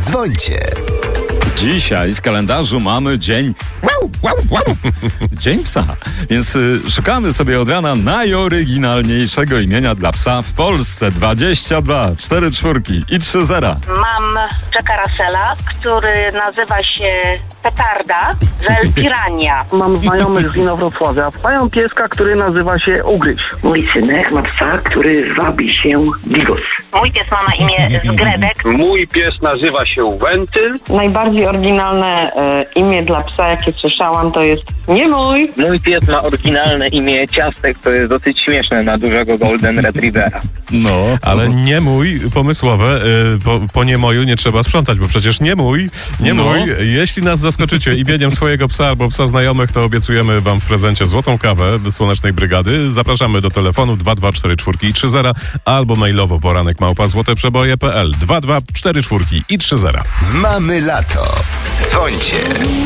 Dzwońcie. Dzisiaj w kalendarzu mamy dzień Dzień psa. Więc szukamy sobie od rana najoryginalniejszego imienia dla psa w Polsce. 22, 4 czwórki i 3 zera. Mam Jacka Russella, który nazywa się Petarda, Zel Pirania. Mam znajomych z Inowrocławia. Mają pieska, który nazywa się Ugryź. Mój synek ma psa, który wabi się Bigos. Mój pies ma na imię Zgredek. Mój pies nazywa się Wentyl. Najbardziej oryginalne imię dla psa, jakie słyszałam, to jest nie mój. Mój pies ma oryginalne imię Ciastek, to jest dosyć śmieszne na dużego Golden Retrievera. No, ale nie mój, pomysłowe, po nie moju nie trzeba sprzątać, bo przecież nie mój. Jeśli nas zaskoczycie imieniem swojego psa albo psa znajomych, to obiecujemy wam w prezencie złotą kawę Słonecznej Brygady. Zapraszamy do telefonu 2244 i 30 albo mailowo poranek@złoteprzeboje.pl 2244 i 30. Mamy lato. Dzwońcie.